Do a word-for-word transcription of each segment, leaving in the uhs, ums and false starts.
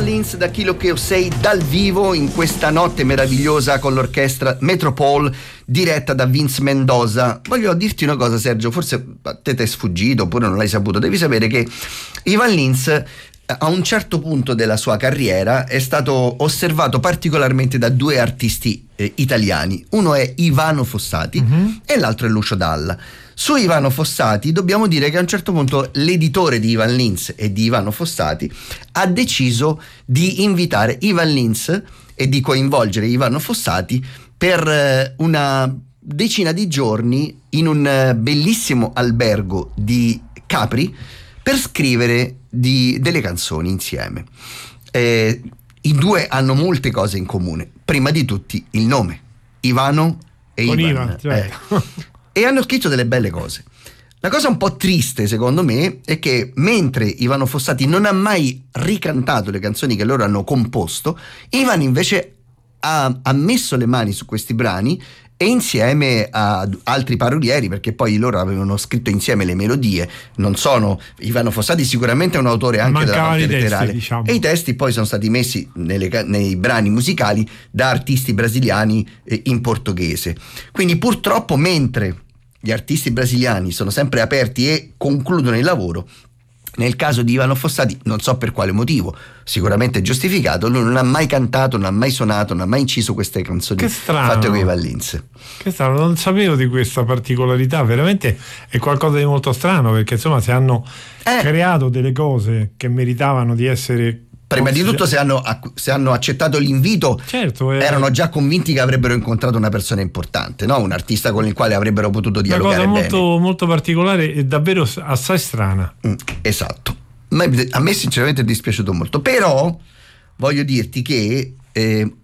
Ivan Lins da Kilo Che Sei dal vivo in questa notte meravigliosa con l'orchestra Metropole diretta da Vince Mendoza. Voglio dirti una cosa, Sergio, forse a te ti è sfuggito oppure non l'hai saputo. Devi sapere che Ivan Lins a un certo punto della sua carriera è stato osservato particolarmente da due artisti eh, italiani. Uno è Ivano Fossati mm-hmm. e l'altro è Lucio Dalla. Su Ivano Fossati dobbiamo dire che a un certo punto l'editore di Ivan Lins e di Ivano Fossati ha deciso di invitare Ivan Lins e di coinvolgere Ivano Fossati per una decina di giorni in un bellissimo albergo di Capri per scrivere di, delle canzoni insieme. Eh, i due hanno molte cose in comune, prima di tutti il nome, Ivano e Con Ivan, Ivan, certo. eh. E hanno scritto delle belle cose. La cosa un po' triste secondo me è che mentre Ivano Fossati non ha mai ricantato le canzoni che loro hanno composto, Ivan invece ha, ha messo le mani su questi brani e insieme a altri parolieri, perché poi loro avevano scritto insieme le melodie. Non sono Ivano Fossati sicuramente è un autore anche Mancava della parte testi, letterale, diciamo. e i testi poi sono stati messi nelle, nei brani musicali da artisti brasiliani eh, in portoghese. Quindi purtroppo mentre gli artisti brasiliani sono sempre aperti e concludono il lavoro, nel caso di Ivano Fossati, non so per quale motivo, sicuramente giustificato, lui non ha mai cantato, non ha mai suonato, non ha mai inciso queste canzoni fatte con Ivan Lins. Che strano, non sapevo di questa particolarità, veramente è qualcosa di molto strano, perché insomma se hanno eh. creato delle cose che meritavano di essere... Prima di tutto se hanno, se hanno accettato l'invito, certo, eh. erano già convinti che avrebbero incontrato una persona importante, no? Un artista con il quale avrebbero potuto dialogare una cosa bene. molto, molto particolare e davvero assai strana. Mm, esatto. Ma a me sinceramente è dispiaciuto molto, però voglio dirti che eh,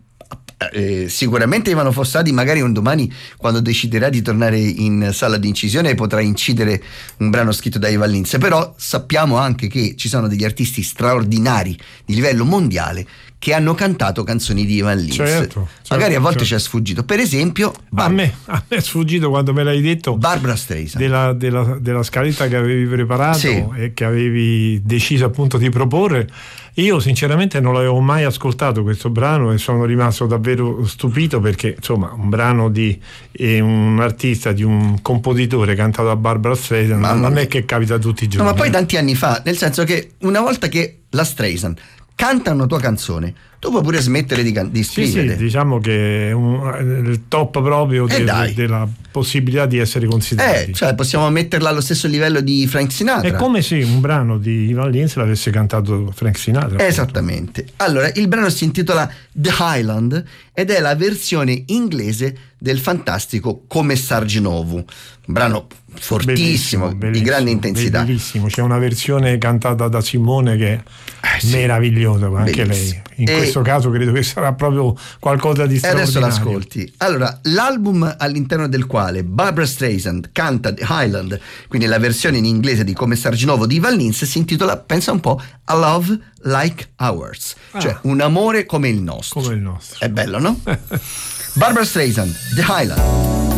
eh, sicuramente Ivano Fossati magari un domani, quando deciderà di tornare in sala di incisione, potrà incidere un brano scritto da Ivan Lins, però sappiamo anche che ci sono degli artisti straordinari di livello mondiale che hanno cantato canzoni di Ivan Lins. Certo, certo, magari a volte certo. ci è sfuggito, per esempio Bar- a, me, a me è sfuggito quando me l'hai detto Barbra Streisand della, della, della scaletta che avevi preparato, sì. e che avevi deciso appunto di proporre. Io sinceramente non l'avevo mai ascoltato questo brano e sono rimasto davvero stupito, perché insomma un brano di eh, un artista, di un compositore cantato da Barbra Streisand Mamma non mia. è che capita tutti i giorni. No, ma poi tanti anni fa, nel senso che una volta che la Streisand canta una tua canzone, tu puoi pure smettere di, can- di scrivere. Sì, sì, diciamo che è un, il top proprio eh de, dai. della possibilità di essere considerati. Eh, cioè possiamo metterla allo stesso livello di Frank Sinatra. È come se un brano di Ivan Lins l'avesse cantato Frank Sinatra. Esattamente. Allora, il brano si intitola The Highland ed è la versione inglese del fantastico Come Sarginovu, un brano fortissimo, Bellissimo, bellissimo, di grande intensità. Bellissimo, c'è una versione cantata da Simone che è Eh, sì. meravigliosa, anche Bellissimo. lei. In E- questo caso credo che sarà proprio qualcosa di E adesso straordinario. l'ascolti. Allora, l'album all'interno del quale Barbra Streisand canta The Highland, quindi la versione in inglese di Come Sarginovo di Ivan Lins, si intitola, pensa un po', A Love Like Ours, Ah. cioè un amore come il nostro. Come il nostro. È bello, no? Barbra Streisand, The Highland.